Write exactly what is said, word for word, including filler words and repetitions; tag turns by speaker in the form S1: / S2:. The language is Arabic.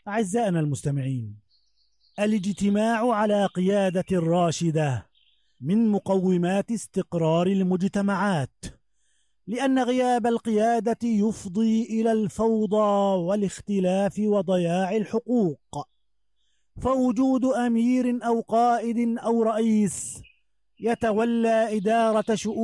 S1: أعزائنا المستمعين، الاجتماع على قيادة راشدة من مقومات استقرار المجتمعات، لأن غياب القيادة يفضي إلى الفوضى والاختلاف وضياع الحقوق. فوجود أمير أو قائد أو رئيس يتولى إدارة شؤون